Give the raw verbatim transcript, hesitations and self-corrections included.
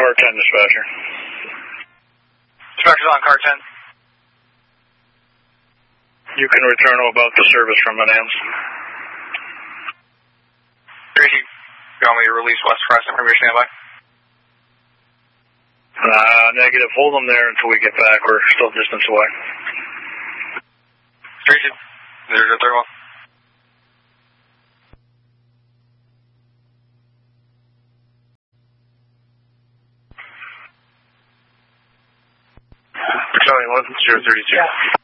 car ten, dispatcher. Dispatcher's on car ten. You can return about the service from Manans. Tracy, you want me to release West Crescent from your standby? Uh, negative. Hold them there until we get back. We're still distance away. Tracy, there's your third one. Charlie one, zero thirty-two. Yeah.